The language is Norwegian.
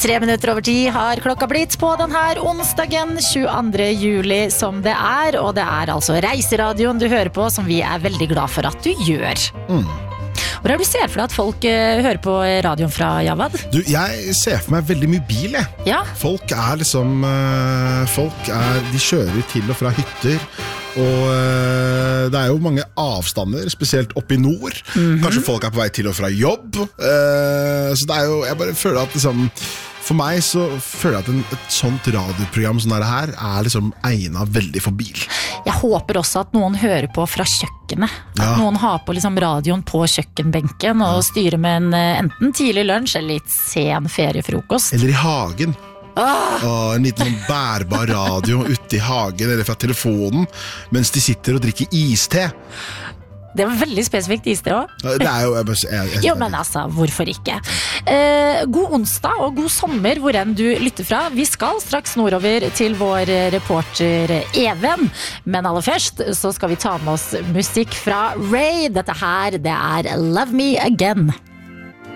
3 minutter over 10 har klokka blitt på den her onsdagen 22. juli som det er, og det er altså Reiseradioen du hører på, som vi er veldig glad for at du gjør. Hvor er du ser for deg at folk hører på radioen fra Javad? Du, jeg ser for meg veldig mye bil, jeg. Ja. Folk er liksom, de kjører til og fra hytter, og det er jo mange avstander, spesielt oppe i nord. Kanskje folk er på vei til og fra jobb. Så det er jo, jeg bare føler at liksom, for meg så føler jeg at et sånt radioprogram som dette her er liksom egnet veldig for bil. Jeg håper også at noen hører på fra kjøkkenet. At noen har på liksom radioen på kjøkkenbenken og styrer med en enten tidlig lunsj eller litt sen feriefrokost. Eller i hagen. En liten bærbar radio ute i hagen eller fra telefonen mens de sitter og drikker iste. Det var veldig spesifikt iste også. Det er jo Jo, men altså, hvorfor ikke? God onsdag og god sommer hvor enn du lytter fra. Vi skal straks nordover til vår reporter Even, men aller først så skal vi ta med oss musikk fra Ray. Dette her, det er Love Me Again.